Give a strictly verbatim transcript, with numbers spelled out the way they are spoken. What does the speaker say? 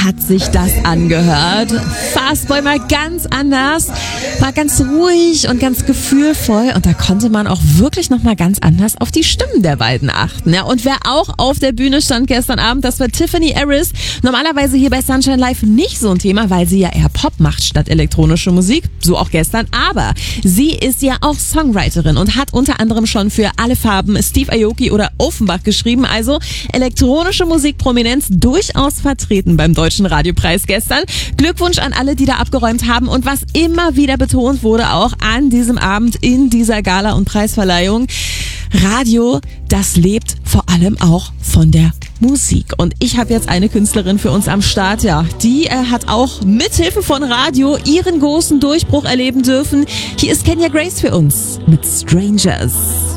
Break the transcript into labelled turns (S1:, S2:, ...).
S1: hat sich das angehört? Fastboy mal ganz anders, war ganz ruhig und ganz gefühlvoll und da konnte man auch wirklich nochmal ganz anders auf die Stimmen der beiden achten. Ja, und wer auch auf der Bühne stand gestern Abend, das war Tiffany Harris. Normalerweise hier bei Sunshine Live nicht so ein Thema, weil sie ja eher Pop macht statt elektronische Musik, so auch gestern. Aber sie ist ja auch Songwriterin und hat unter anderem schon für Alle Farben, Steve Aoki oder Offenbach geschrieben. Also elektronische Musikprominenz durchaus vertreten beim Deutschen Radiopreis gestern. Glückwunsch an alle, die da abgeräumt haben. Und was immer wieder betont wurde, auch an diesem Abend in dieser Gala- und Preisverleihung, Radio, das lebt vor allem auch von der Musik. Und ich habe jetzt eine Künstlerin für uns am Start, ja, die äh, hat auch mithilfe von Radio ihren großen Durchbruch erleben dürfen. Hier ist Kenya Grace für uns mit Strangers.